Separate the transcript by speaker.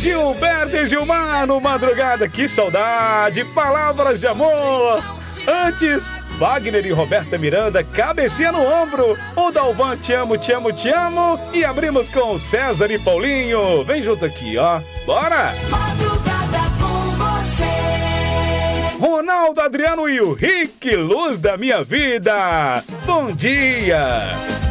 Speaker 1: Gilberto e Gilmar no Madrugada, que saudade, palavras de amor. Antes, Wagner e Roberta Miranda, Cabecinha no Ombro. O Dalvan, Te Amo, Te Amo, Te Amo. E abrimos com César e Paulinho. Vem junto aqui, ó. Bora!
Speaker 2: Madrugada com você.
Speaker 1: Ronaldo Adriano e o Rick, Luz da Minha Vida. Bom dia!